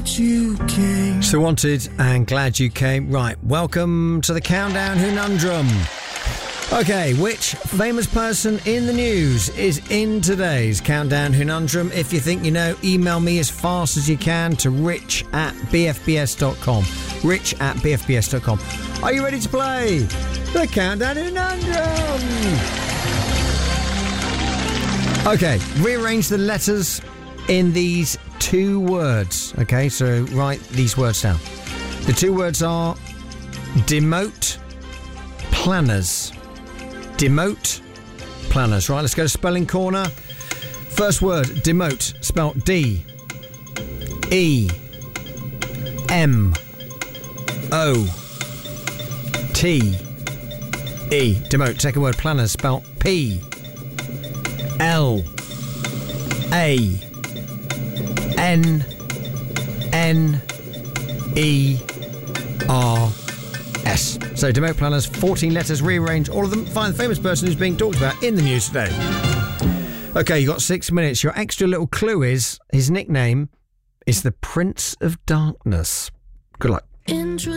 glad you came. So Wanted and Glad You Came. Right, welcome to the Countdown Conundrum. Okay, which famous person in the news is in today's Countdown Conundrum? If you think you know, email me as fast as you can to rich@bfbs.com. rich@bfbs.com. Are you ready to play the Countdown Conundrum? Okay, rearrange the letters in these two words. Okay, so write these words down. The two words are demote planners. Demote planners. Right, let's go to Spelling Corner. First word, demote, spelled D-E-M-O-T-E. Demote. Second word, planners, spelled P-L-A-N-N-E-R-S. So demote planners, 14 letters, rearrange all of them. Find the famous person who's being talked about in the news today. Okay, you got 6 minutes. Your extra little clue is his nickname is the Prince of Darkness. Good luck.